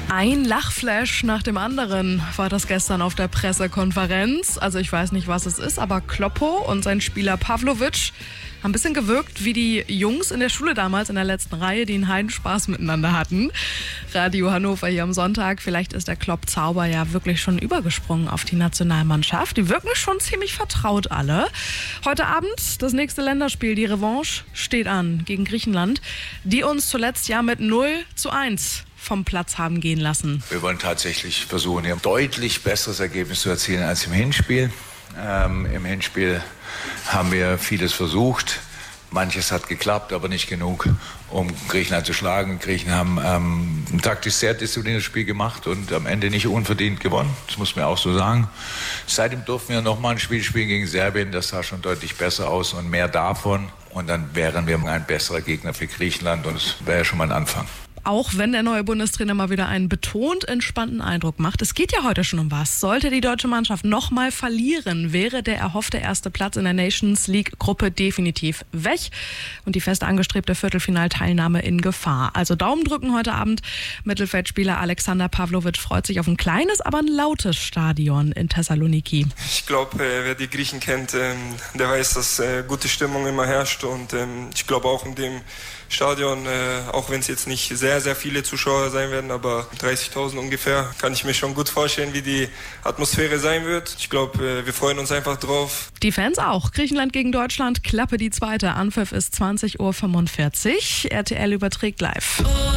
Ein Lachflash nach dem anderen war das gestern auf der Pressekonferenz. Also ich weiß nicht, was es ist, aber Kloppo und sein Spieler Pavlovic haben ein bisschen gewirkt wie die Jungs in der Schule damals in der letzten Reihe, die einen Heidenspaß miteinander hatten. Radio Hannover hier am Sonntag. Vielleicht ist der Klopp-Zauber ja wirklich schon übergesprungen auf die Nationalmannschaft. Die wirken schon ziemlich vertraut alle. Heute Abend das nächste Länderspiel, die Revanche, steht an gegen Griechenland, die uns zuletzt ja mit 0:1 vom Platz haben gehen lassen. Wir wollen tatsächlich versuchen, hier ein deutlich besseres Ergebnis zu erzielen als im Hinspiel. Im Hinspiel haben wir vieles versucht. Manches hat geklappt, aber nicht genug, um Griechenland zu schlagen. Griechen haben ein taktisch sehr diszipliniertes Spiel gemacht und am Ende nicht unverdient gewonnen. Das muss man auch so sagen. Seitdem durften wir nochmal ein Spiel spielen gegen Serbien. Das sah schon deutlich besser aus und mehr davon. Und dann wären wir ein besserer Gegner für Griechenland und das wäre ja schon mal ein Anfang. Auch wenn der neue Bundestrainer mal wieder einen betont entspannten Eindruck macht. Es geht ja heute schon um was. Sollte die deutsche Mannschaft nochmal verlieren, wäre der erhoffte erste Platz in der Nations League-Gruppe definitiv weg und die fest angestrebte Viertelfinalteilnahme in Gefahr. Also Daumen drücken heute Abend. Mittelfeldspieler Alexander Pavlovic freut sich auf ein kleines, aber ein lautes Stadion in Thessaloniki. Ich glaube, wer die Griechen kennt, der weiß, dass gute Stimmung immer herrscht und ich glaube auch in dem Stadion, auch wenn es jetzt nicht sehr, sehr viele Zuschauer sein werden, aber 30.000 ungefähr, kann ich mir schon gut vorstellen, wie die Atmosphäre sein wird. Ich glaube, wir freuen uns einfach drauf. Die Fans auch. Griechenland gegen Deutschland, Klappe die zweite. Anpfiff ist 20:45 Uhr. RTL überträgt live.